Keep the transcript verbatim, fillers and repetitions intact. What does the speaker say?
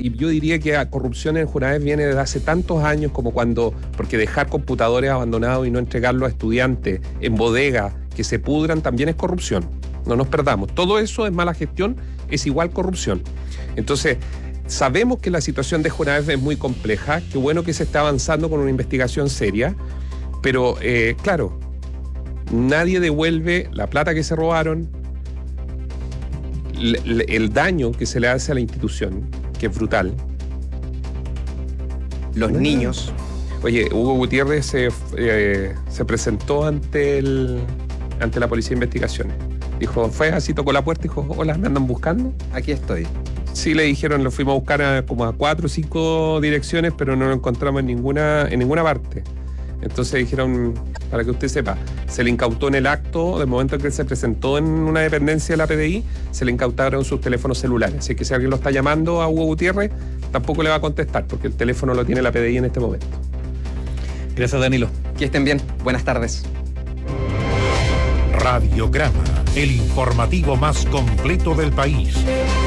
y yo diría que la corrupción en Junaed viene desde hace tantos años, como cuando, porque dejar computadores abandonados y no entregarlos a estudiantes en bodega que se pudran también es corrupción. No nos perdamos. Todo eso es mala gestión, es igual corrupción. Entonces, sabemos que la situación de Junaed es muy compleja, qué bueno que se está avanzando con una investigación seria, pero eh, claro, nadie devuelve la plata que se robaron, el, el daño que se le hace a la institución, que es brutal. Los bueno. niños. Oye, Hugo Gutiérrez se, eh, se presentó ante, el, ante la Policía de Investigaciones. Dijo, fue así, tocó la puerta y dijo, hola, ¿me andan buscando? Aquí estoy. Sí, le dijeron, lo fuimos a buscar a, como a cuatro o cinco direcciones, pero no lo encontramos en ninguna, en ninguna parte. Entonces dijeron, para que usted sepa, se le incautó en el acto, del momento en que él se presentó en una dependencia de la P D I, se le incautaron sus teléfonos celulares. Así que si alguien lo está llamando a Hugo Gutiérrez, tampoco le va a contestar, porque el teléfono lo tiene la P D I en este momento. Gracias, Danilo. Que estén bien. Buenas tardes. Radiograma, el informativo más completo del país.